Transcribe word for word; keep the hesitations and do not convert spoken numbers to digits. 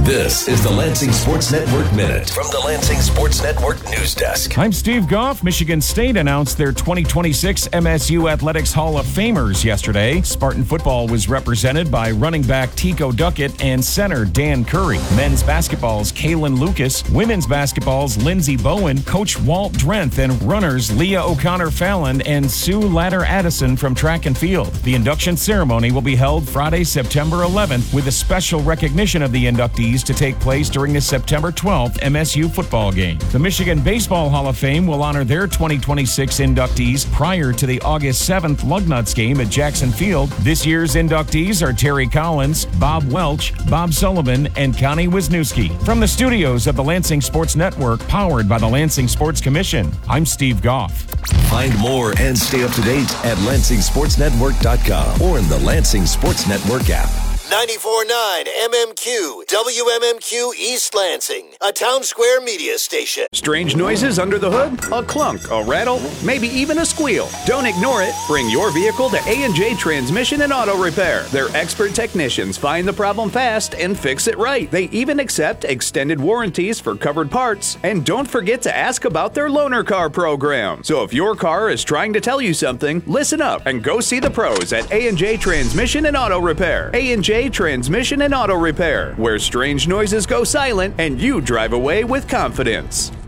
This is the Lansing Sports Network Minute from the Lansing Sports Network News Desk. I'm Steve Goff. Michigan State announced their twenty twenty-six M S U Athletics Hall of Famers yesterday. Spartan football was represented by running back Tico Duckett and center Dan Curry. Men's basketball's Kalen Lucas. Women's basketball's Lindsey Bowen. Coach Walt Drenth and runners Leah O'Connor Fallon and Sue Ladder Addison from track and field. The induction ceremony will be held Friday, September eleventh, with a special recognition of the inductees to take place during the September twelfth M S U football game. The Michigan Baseball Hall of Fame will honor their twenty twenty-six inductees prior to the August seventh Lugnuts game at Jackson Field. This year's inductees are Terry Collins, Bob Welch, Bob Sullivan, and Connie Wisniewski. From the studios of the Lansing Sports Network, powered by the Lansing Sports Commission, I'm Steve Goff. Find more and stay up to date at Lansing Sports Network dot com or in the Lansing Sports Network app. ninety-four point nine M M Q, W M M Q East Lansing, a Town Square media station. Strange noises under the hood? A clunk, a rattle, maybe even a squeal. Don't ignore it. Bring your vehicle to A and J Transmission and Auto Repair. Their expert technicians find the problem fast and fix it right. They even accept extended warranties for covered parts. And don't forget to ask about their loaner car program. So if your car is trying to tell you something, listen up and go see the pros at A and J Transmission and Auto Repair. A and J Transmission and Auto Repair, where strange noises go silent and you drive away with confidence.